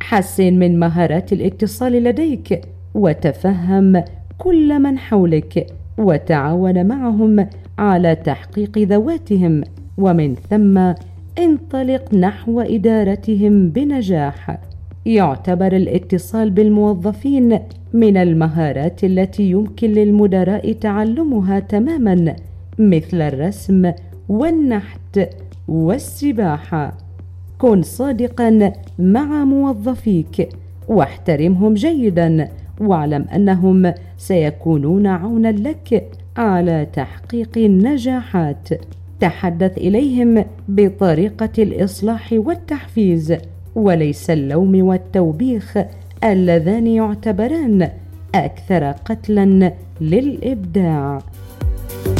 حسن من مهارات الاتصال لديك، وتفهم كل من حولك، وتعاون معهم على تحقيق ذواتهم، ومن ثم انطلق نحو إدارتهم بنجاح. يعتبر الاتصال بالموظفين من المهارات التي يمكن للمدراء تعلمها تماما، مثل الرسم والنحت والسباحة. كن صادقا مع موظفيك، واحترمهم جيدا، واعلم أنهم سيكونون عونا لك على تحقيق النجاحات. تحدث إليهم بطريقة الإصلاح والتحفيز، وليس اللوم والتوبيخ اللذان يعتبران أكثر قتلا للإبداع.